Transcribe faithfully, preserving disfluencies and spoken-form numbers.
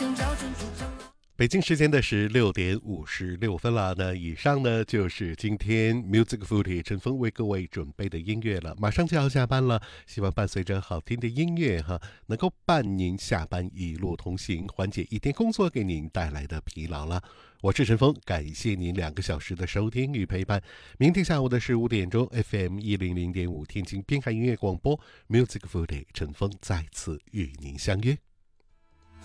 北京时间的是六点五十六分了。那以上呢就是今天 Music Footy 陈峰为各位准备的音乐了。马上就要下班了，希望伴随着好听的音乐哈，能够伴您下班一路同行，缓解一天工作给您带来的疲劳了。我是陈峰，感谢您两个小时的收听与陪伴。明天下午的十五点钟 F M 一零零点五天津滨海音乐广播 Music Footy 陈峰再次与您相约。